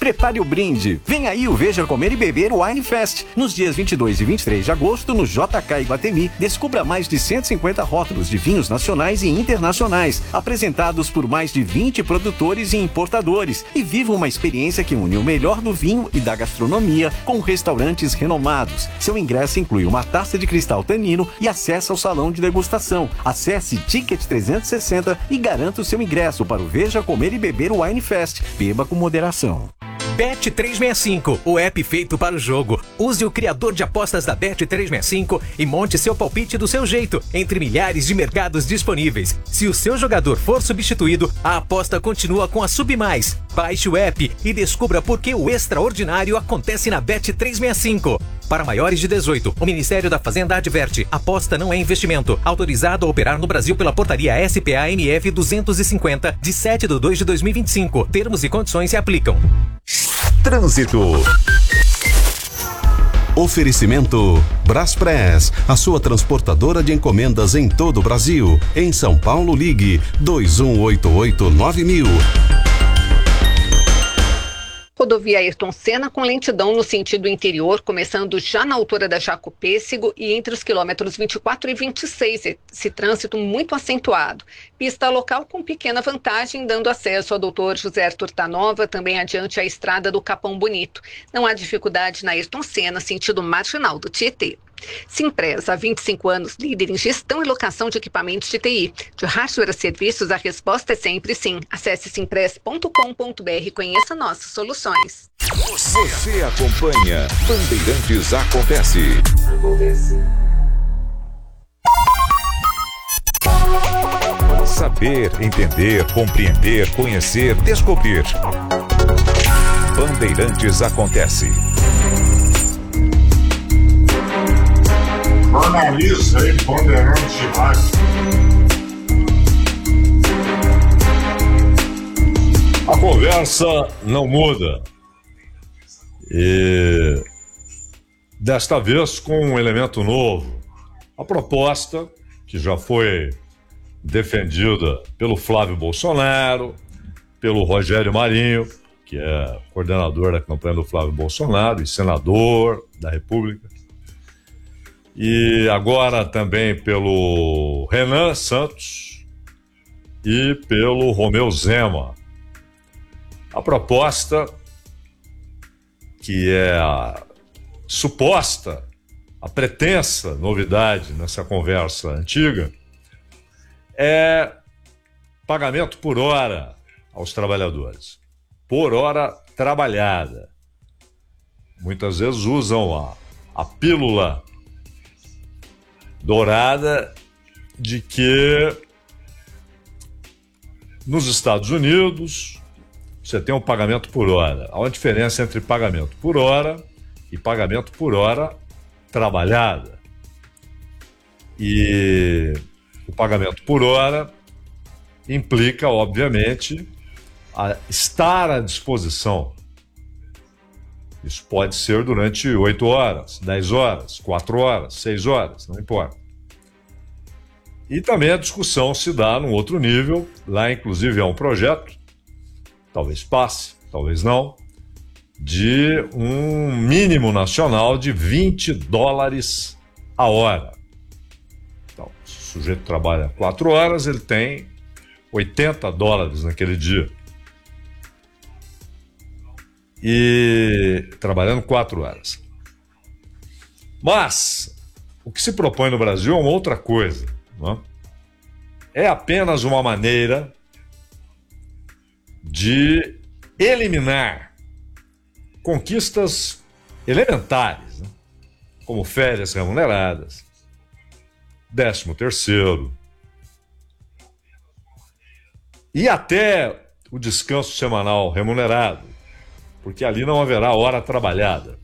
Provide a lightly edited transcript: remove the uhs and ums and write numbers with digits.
Prepare o brinde. Vem aí o Veja Comer e Beber Wine Fest. Nos dias 22 e 23 de agosto, no JK Iguatemi, descubra mais de 150 rótulos de vinhos nacionais e internacionais, apresentados por mais de 20 produtores e importadores. E viva uma experiência que une o melhor do vinho e da gastronomia com restaurantes renomados. Seu ingresso inclui uma taça de cristal Tanino e acesso ao salão de degustação. Acesse Ticket 360 e garanta o seu ingresso para o Veja Comer e Beber Wine Fest. Beba com moderação. Bet365, o app feito para o jogo. Use o criador de apostas da Bet365 e monte seu palpite do seu jeito, entre milhares de mercados disponíveis. Se o seu jogador for substituído, a aposta continua com a Submais. Baixe o app e descubra por que o extraordinário acontece na Bet365. Para maiores de 18, o Ministério da Fazenda adverte: aposta não é investimento. Autorizado a operar no Brasil pela portaria SPA-MF 250, de 7/2/2025. Termos e condições se aplicam. Trânsito. Oferecimento Braspress, a sua transportadora de encomendas em todo o Brasil. Em São Paulo, ligue 2188-9000. Rodovia Ayrton Senna com lentidão no sentido interior, começando já na altura da Jacopêssego e entre os quilômetros 24 e 26, esse trânsito muito acentuado. Pista local com pequena vantagem, dando acesso ao Dr. José Arthur Tanova, também adiante a estrada do Capão Bonito. Não há dificuldade na Ayrton Senna, sentido marginal do Tietê. Simpresa, há 25 anos, líder em gestão e locação de equipamentos de TI. De hardware a serviços, a resposta é sempre sim. Acesse simpress.com.br e conheça nossas soluções. Você acompanha Bandeirantes Acontece. Saber, entender, compreender, conhecer, descobrir. Bandeirantes Acontece. Jornalista aí, Bandeirantes Rádio. A conversa não muda. E desta vez com um elemento novo. A proposta, que já foi defendida pelo Flávio Bolsonaro, pelo Rogério Marinho, que é coordenador da campanha do Flávio Bolsonaro e senador da República, e agora também pelo Renan Santos e pelo Romeu Zema. A proposta, que é a suposta, a pretensa novidade nessa conversa antiga, é pagamento por hora aos trabalhadores, por hora trabalhada. Muitas vezes usam a pílula dourada de que nos Estados Unidos você tem um pagamento por hora. Há uma diferença entre pagamento por hora e pagamento por hora trabalhada. E o pagamento por hora implica, obviamente, estar à disposição. Isso pode ser durante 8 horas, 10 horas, 4 horas, 6 horas, não importa. E também a discussão se dá num outro nível. Lá, inclusive, há um projeto, talvez passe, talvez não, de um mínimo nacional de $20 a hora. Então, se o sujeito trabalha 4 horas, ele tem $80 naquele dia. E trabalhando 4 horas. Mas o que se propõe no Brasil é uma outra coisa, não é? É apenas uma maneira de eliminar conquistas elementares, né? Como férias remuneradas, 13º, e até o descanso semanal remunerado, porque ali não haverá hora trabalhada.